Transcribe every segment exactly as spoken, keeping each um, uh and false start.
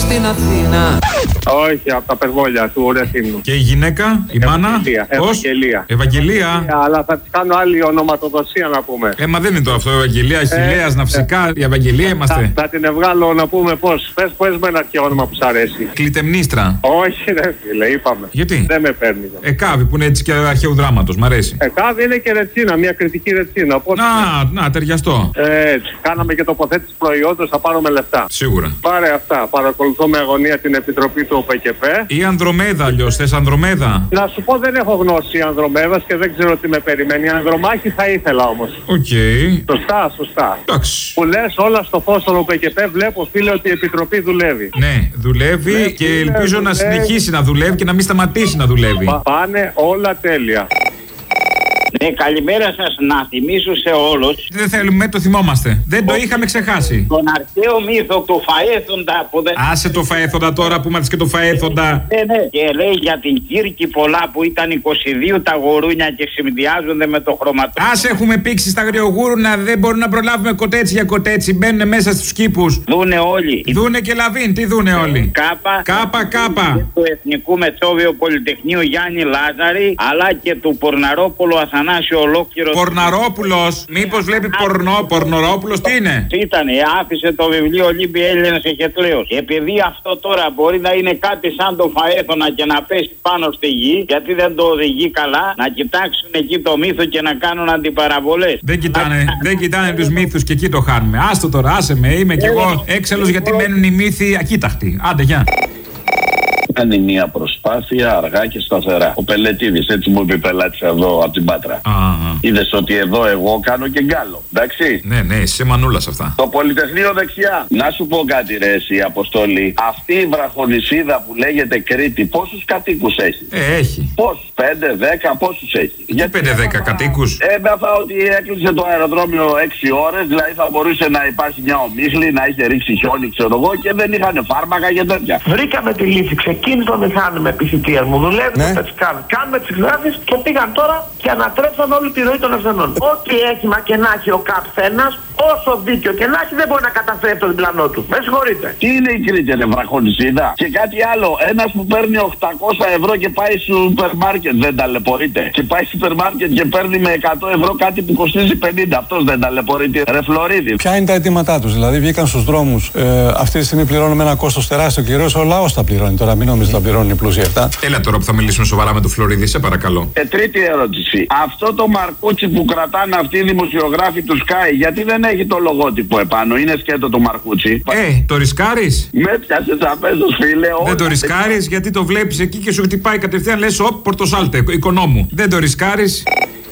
στην Αθήνα. Όχι, από τα Περβόλια του Ρεθύμνου. Και η γυναίκα, η μάνα. Πώς? Ευαγγελία. Ευαγγελία. Αλλά θα τη κάνω άλλη ονοματοδοσία να πούμε. Ε, μα δεν είναι το αυτό, Ευαγγελία, Χιλέας, Ναυσικά, η Ευαγγελία είμαστε. Θα, θα την βγάλω να πούμε πώς. Πες, πες με ένα αρχαίο όνομα που σ' αρέσει. Κλητεμνίστρα. Όχι, ρε φίλε, είπαμε. Γιατί? Δεν με παίρνει. Εκάβη που είναι έτσι και αρχαίου δράματος, μ' αρέσει. Εκάβη είναι και ρετσίνα, μια κριτική ρετσίνα. Οπότε... Να, να, ταιριαστό. Ε, έτσι. Κάναμε και τοποθέτηση προϊόντος, θα πάρουμε λεφτά. Σίγουρα. Πάρε αυτά. Παρακολουθώ με αγωνία την επιτροπή του ΟΠΕΚΕΠΕ. Ή Ανδρομέδα, αλλιώς. Θες Ανδρομέδα? Να σου πω, δεν έχω γνώση Ανδρομέδας και δεν ξέρω τι με περιμένει. Ανδρομάχη θα ήθελα όμως. Οκ. Okay. Σωστά, σωστά. Εντάξει. Που λες όλα στο φως των ΟΠΕΚΕΠΕ, βλέπω φίλε ότι η επιτροπή δουλεύει. Ναι, δουλεύει ναι, και φίλε, ελπίζω δουλεύει. Να συνεχίσει να δουλεύει και να μην σταματήσει να δουλεύει. Πα, πάνε όλα τέλεια. Ναι, καλημέρα σας. Να θυμίσω σε όλους. Δεν θέλουμε, το θυμόμαστε. Δεν το είχαμε ξεχάσει. Τον αρχαίο μύθο του Φαέθοντα που δεν. Άσε το Φαέθοντα τώρα που μάθεις και το Φαέθοντα. Ναι, ναι. Και λέει για την Κύρκη πολλά που ήταν είκοσι δύο τα γουρούνια και συνδυάζονται με το χρωματό. Άσε έχουμε πήξει στα αγριογούρουνα, δεν μπορούν να προλάβουμε κοτέτσι για κοτέτσι. Μπαίνουν μέσα στους κήπους. Δούνε όλοι. Δούνε και Λαβίν, τι δούνε όλοι. Κάπα. Κάπα, κάπα. Του Εθνικού Μετσόβιου Πολυτεχνείου Γιάννη Λάζαρη, αλλά και του Πορναρόπουλου Αθανάσιου. Πορναρόπουλος, μήπως βλέπει πορνό, Πορνορόπουλος τι είναι? Ήτανε, άφησε το βιβλίο Ολύμπια Έλληνας Εχετλέος. Επειδή αυτό τώρα μπορεί να είναι κάτι σαν το Φαέθωνα και να πέσει πάνω στη γη, γιατί δεν το οδηγεί καλά, να κοιτάξουν εκεί το μύθο και να κάνουν αντιπαραβολές. Δεν κοιτάνε, δεν κοιτάνε τους μύθους και εκεί το χάνουμε. Άστο τώρα, άσε με, είμαι κι εγώ έξαλλος γιατί μένουν οι μύθοι ακοίταχτοι. Άντε, γεια. Κάνει μια προσπάθεια αργά και σταθερά. Ο Πελετίδης, έτσι μου είπε πελάτης εδώ από την Πάτρα. Είδες ότι εδώ εγώ κάνω και γκάλο. Εντάξει. Ναι, ναι, είσαι μανούλας αυτά. Το Πολυτεχνείο δεξιά. Να σου πω κάτι, ρε, εσύ Αποστόλη. Αυτή η βραχονισίδα που λέγεται Κρήτη, πόσους κατοίκους έχει? Ε, έχει. Πόσους, πέντε, δέκα, πόσους έχει? Γιατί πέντε δέκα κατοίκους? Έμαθα ότι έκλεισε το αεροδρόμιο έξι ώρες, δηλαδή θα μπορούσε να υπάρχει μια ομίχλη, να είχε ρίξει χιόνι, ξέρω εγώ, και δεν είχαν φάρμακα και τέτοια. Βρήκαμε τη λύση. Ξεκίνησε το μηχάνημα επισητείας μου. Δουλεύει ναι. το πετσικάδι. Κάνουμε τις γράφεις και πήγαν τώρα και ανατρέψαν όλη τη ροή των ασθενών. Ό,τι όχημα και να έχει ο καθένας, όσο δίκιο και να έχει, δεν μπορεί να καταφέρει τον διπλανό του. Με συγχωρείτε. Τι είναι η Κρήτη, ρε βραχονισίδα? Και κάτι άλλο. Ένας που παίρνει οκτακόσια ευρώ και πάει στο σούπερ μάρκετ, δεν ταλαιπωρείται? Και πάει στο σούπερ μάρκετ και παίρνει με εκατό ευρώ κάτι που κοστίζει πενήντα. Αυτός δεν ταλαιπωρείται? Ρε Φλωρίδη. Ποια είναι τα αιτήματά τους? Δηλαδή βγήκαν στους δρόμους. Ε, αυτή τη στιγμή πληρώνουμε ένα κόστος τεράστιο. Κυρίως ο λαός τα πληρώνει τώρα. Μην νομίζετε τα πληρώνουν οι πλούσιοι αυτά. Έλα τώρα που θα μιλήσουμε σοβαρά με τον Φλωρίδη, σε παρακαλώ. Ε, τρίτη ερώτηση. Αυτό το μαρκούτσι που κρατάνε αυτοί οι δημοσιογράφοι του Sky, γιατί δεν έχει το λογότυπο επάνω? Είναι σκέτο το μαρκούτσι. Ε, το ρισκάρεις? Με πιάσε αμέσως, φίλε. Δεν το ρισκάρεις γιατί το βλέπεις εκεί και σου χτυπάει κατευθείαν, λες οπ, πορτοσάλτε, οικονόμου. Δεν το ρισκάρεις.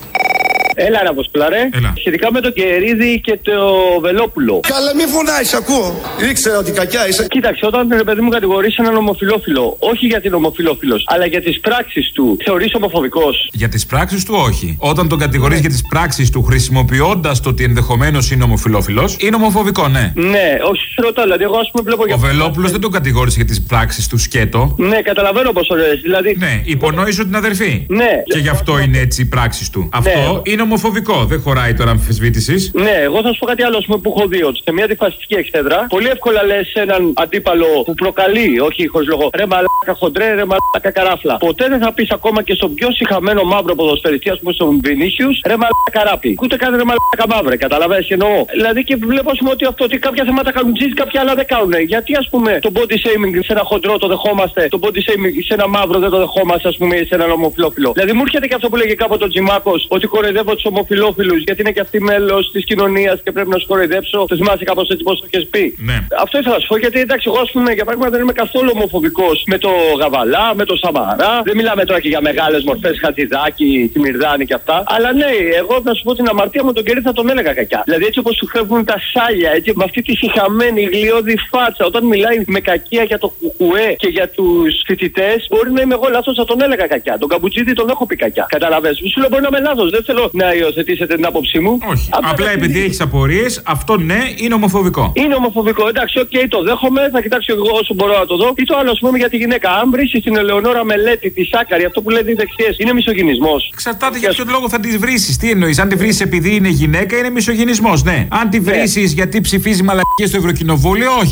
Έλα, ρε Αποστολά, ρε. Έλα. Σχετικά με το Κερίδη και το Βελόπουλο. Καλά, μη φωνάζεις, ακούω. Ήξερα ότι κακιά είσαι. Κοίταξε, όταν ρε παιδί μου κατηγορείς έναν ομοφυλόφιλο, όχι γιατί είναι ομοφυλόφιλος, αλλά για τις πράξεις του, θεωρείς ομοφοβικός? Για τις πράξεις του, όχι. Όταν τον κατηγορείς για τις πράξεις του, χρησιμοποιώντας το ότι ενδεχομένως είναι ομοφυλόφιλος, είναι ομοφοβικό, ναι. Ναι, όχι, σου ρωτάω, δηλαδή, εγώ ας πούμε βλέπω. Ο Βελόπουλος δεν τον κατηγόρησε για τις πράξεις του σκέτο. Ναι, καταλαβαίνω πώς το λες. Δηλαδή. Ναι, υπονόησε την αδερφή. Ναι. Και γι' αυτό είναι έτσι οι πράξεις του. Αυτό ναι. είναι ομοφοβικό, δεν χωράει τώρα αμφισβήτησης. Ναι, εγώ θα σου πω κάτι άλλο πούμε, που έχω δει. Ότι σε μια αντιφασιστική εξέδρα, πολύ εύκολα λες έναν αντίπαλο που προκαλεί, όχι χωρίς λόγο, ρε μαλάκα χοντρέ, ρε μαλάκα καράφλα. Ποτέ δεν θα πεις ακόμα και στον πιο συχαμένο μαύρο ποδοσφαιριστή, ας πούμε στον Βινίσιους, ρε μαλάκα καράπι. Ούτε καν ρε μαλάκα μαύρε, καταλαβαίνεις τι εννοώ? Δηλαδή και βλέπω ας πούμε, ότι αυτό ότι κάποια θέματα κάνουν τζιζ, κάποια άλλα δεν κάνουν. Γιατί ας πούμε το body shaming σε ένα χοντρό το δεχόμαστε, το body shaming σε ένα μαύρο δεν το δεχόμαστε, ας πούμε, σε έναν ομοφυλόφιλο? Δηλαδή μου έρχεται και αυτό που λέγε κάποτε ο Τζιμάκος, ότι κοροϊδεύω τους ομοφυλόφιλους γιατί είναι και αυτοί μέλος της κοινωνίας και πρέπει να σου κοροϊδέψω. Το θυμάσαι κάπως έτσι πώς το έχεις πει? Ναι. Αυτό ήθελα να σου πω γιατί εντάξει, εγώ ας πούμε για παράδειγμα δεν είμαι καθόλου ομοφοβικός με το Γαβαλά, με το Σαμαρά. Δεν μιλάμε τώρα και για μεγάλες μορφές, Χατζηδάκη, τη Μυρδάνη και αυτά. Αλλά ναι, εγώ να σου πω την αμαρτία μου τον κερί θα τον έλεγα κακιά. Δηλαδή έτσι όπως του φεύγουν τα σάλια, έτσι με αυτή τη συχαμένη γλιώδη φάτσα, όταν μιλάει με κακία για το κουκουέ και για τους φοιτητές, μπορεί να είμαι εγώ λάθος, θα τον έλεγα κακιά. Τον Καμπουτζίδη τον έχω πει κακιά. Καταλαβαίνεις. Σου λέω μπορεί να είμαι λάθος, δεν θέλω να υιοθετήσετε την άποψή μου. Όχι. Απλά, Απλά επειδή έχεις απορίες, αυτό ναι είναι ομοφοβικό. Είναι ομοφοβικό, εντάξει, οκ, okay, το δέχομαι, θα κοιτάξω εγώ όσο μπορώ να το δω. Ή το άλλο, α πούμε, για τη γυναίκα. Αν βρει στην Ελεονόρα Μελέτη, τη Σάκαρη, αυτό που λένε οι δεξιές, είναι μισογυνισμός? Εξαρτάται για ποιο λόγο θα τη βρει. Τι εννοείς? Αν τη βρει επειδή είναι γυναίκα, είναι μισογυνισμός, ναι. Αν τη βρει γιατί ψηφίζει μαλακίες στο Ευρωκοινοβούλιο, όχι.